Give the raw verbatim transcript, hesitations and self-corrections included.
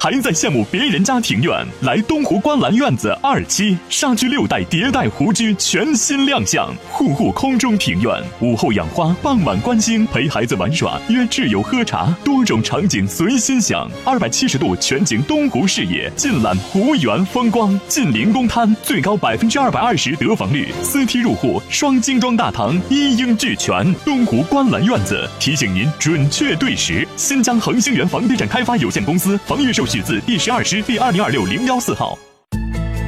还在羡慕别人家庭院？来东湖观澜院子二期，沙居六代迭代湖居全新亮相，户户空中庭院，午后养花，傍晚观星，陪孩子玩耍，约挚友喝茶，多种场景随心想。二百七十度全景东湖视野，尽览湖园风光，近临公滩，最高百分之二百二十得房率，私梯入户，双精装大堂，一应俱全。东湖观澜院子提醒您准确对时。新疆恒星源房地产开发有限公司房业手续字第十二师第二零二六零幺四号。